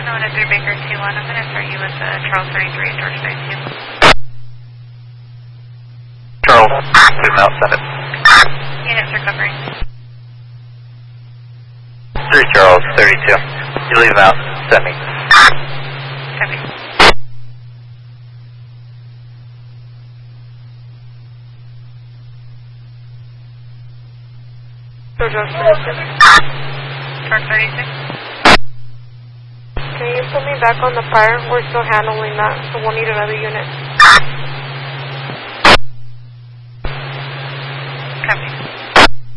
701 to 3 Baker 21. I'm going to start you with Charles 33, George 32. Charles, leave out, send it. Units recovering. 3 Charles, 32. You leave out, send me. Copy. George 36. Charles 36. Can you put me back on the fire? We're still handling that, so we'll need another unit.